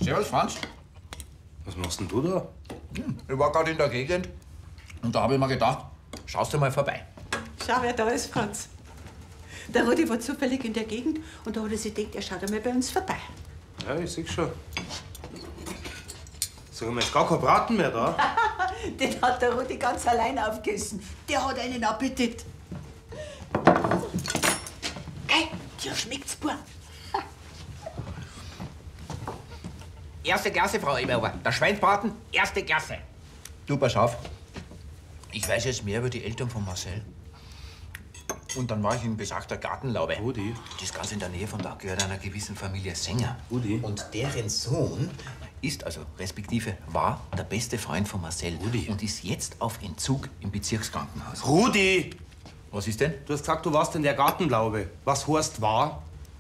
Servus, Franz. Was machst denn du da? Ich war gerade in der Gegend und da habe ich mir gedacht, schaust du mal vorbei. Schau, wer da ist, Franz. Der Rudi war zufällig in der Gegend und da hat er sich gedacht, er schaut einmal bei uns vorbei. Ja, ich seh schon. Sag mal, ist gar kein Braten mehr da? Den hat der Rudi ganz allein aufgegessen. Der hat einen Appetit. Hey, dir schmeckt's, Bub. Erste Klasse, Frau Eberauer. Der Schweinsbraten, erste Klasse. Du, pass auf. Ich weiß jetzt mehr über die Eltern von Marcel. Und dann war ich in besagter Gartenlaube. Rudi? Das ist ganz in der Nähe von da, gehört einer gewissen Familie Sänger. Rudi? Und deren Sohn ist, also respektive war, der beste Freund von Marcel. Rudi? Und ist jetzt auf Entzug im Bezirkskrankenhaus. Rudi! Was ist denn? Du hast gesagt, du warst in der Gartenlaube. Was heißt war?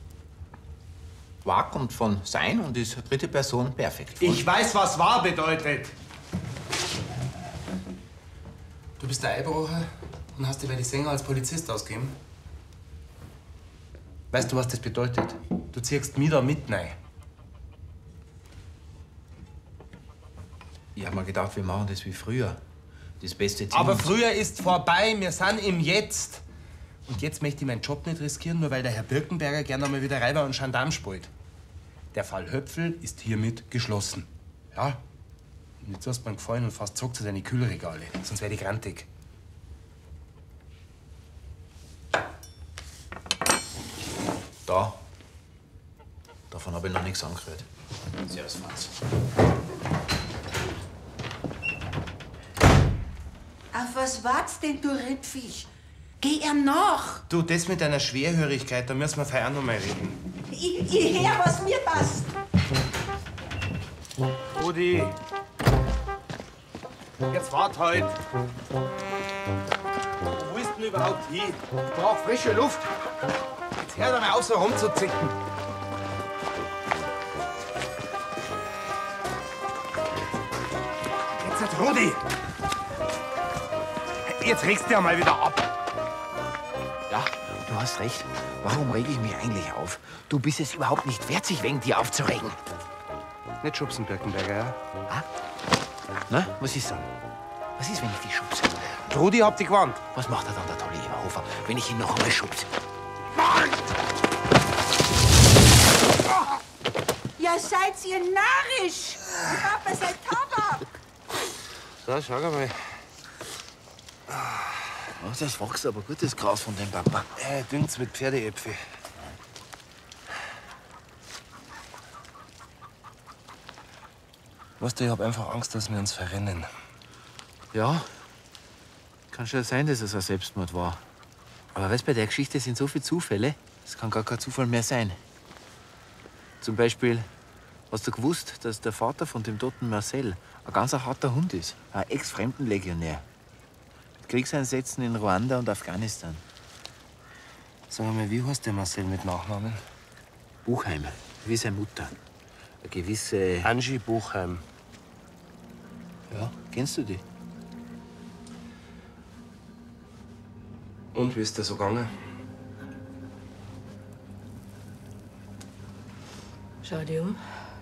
War kommt von sein und ist dritte Person perfekt. Ich weiß, was war bedeutet. Du bist der Eibrocher und hast dich bei die Sänger als Polizist ausgegeben? Weißt du, was das bedeutet? Du ziehst mich da mit rein. Ich hab mir gedacht, wir machen das wie früher. Das beste Team. Aber früher ist vorbei, wir sind im Jetzt. Und jetzt möchte ich meinen Job nicht riskieren, nur weil der Herr Birkenberger gerne einmal wieder Reiber und Gendarm spielt. Der Fall Höpfel ist hiermit geschlossen. Ja? Und jetzt hast du mir gefallen und fast zockt zu deine Kühlregale. Sonst werde ich grantig. Da. Davon habe ich noch nichts angehört. Servus, Franz. Auf was wart's denn, du Rippviech? Geh ihm nach. Du, das mit deiner Schwerhörigkeit, da müssen wir vorher auch noch mal reden. Ich hör, was mir passt. Rudi! Jetzt wart halt! Wo willst du denn überhaupt hin? Ich brauch frische Luft! Jetzt hör doch mal auf, so rumzuzicken! Jetzt, Rudi! Jetzt regst du ja mal wieder ab! Ja, du hast recht. Warum reg ich mich eigentlich auf? Du bist es überhaupt nicht wert, sich wegen dir aufzuregen. Nicht schubsen, Birkenberger, ja? Ah? Na, was ist dann? Was ist, wenn ich dich schubse? Rudi hat dich gewarnt. Was macht er dann, der tolle Eberhofer, wenn ich ihn noch einmal schubse? Ja, seid ihr narrisch. Papa, seid Tabak. So, schau mal. Oh, das wächst aber gut, das Gras von dem Papa. Dünnt's mit Pferdeäpfel. Weißt du, ich hab einfach Angst, dass wir uns verrennen. Ja, kann schon sein, dass es ein Selbstmord war. Aber weißt, bei der Geschichte sind so viele Zufälle, es kann gar kein Zufall mehr sein. Zum Beispiel, hast du gewusst, dass der Vater von dem toten Marcel ein ganz harter Hund ist? Ein Ex-Fremdenlegionär. Mit Kriegseinsätzen in Ruanda und Afghanistan. Sag mal, wie heißt der Marcel mit Nachnamen? Buchheim, wie seine Mutter. Eine gewisse... Angie Buchheim. Ja, kennst du die? Und wie ist der so gegangen? Schau dich um.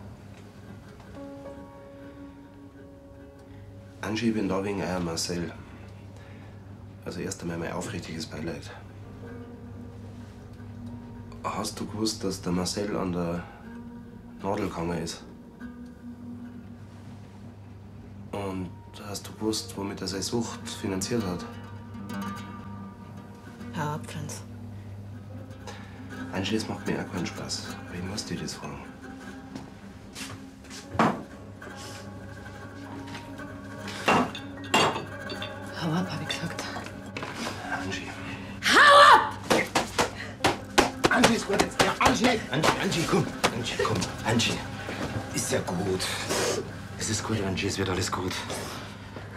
Angie, ich bin da wegen euer Marcel. Also erst einmal mein aufrichtiges Beileid. Hast du gewusst, dass der Marcel an der Nadel gegangen ist? Und hast du gewusst, womit er seine Sucht finanziert hat? Hau ab, Franz. Angie, das macht mir auch keinen Spaß. Aber ich muss dir das fragen. Hau ab, hab ich gesagt. Angie. Hau ab! Angie ist gut jetzt. Ja, Angie! Angie, komm. Angie, komm. Angie. Ist ja gut. Es ist gut, Angie. Es wird alles gut.